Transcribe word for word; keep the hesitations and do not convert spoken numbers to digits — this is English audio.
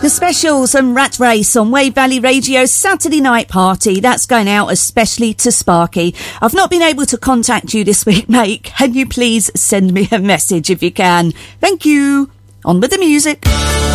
The Specials and Rat Race on Wave Valley Radio's Saturday night party. That's going out especially to Sparky. I've not been able to contact you this week, mate. Can you please send me a message if you can? Thank you. On with the music.